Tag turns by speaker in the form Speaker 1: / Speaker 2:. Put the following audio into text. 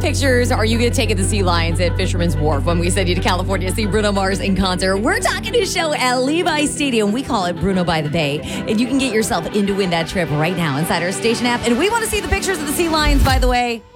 Speaker 1: pictures are you going to take of the sea lions at Fisherman's Wharf when we send you to California to see Bruno Mars in concert? We're talking his show at Levi Stadium. We call it Bruno by the Bay. And you can get yourself in to win that trip right now inside our station app. And we want to see the pictures of the sea lions, by the way.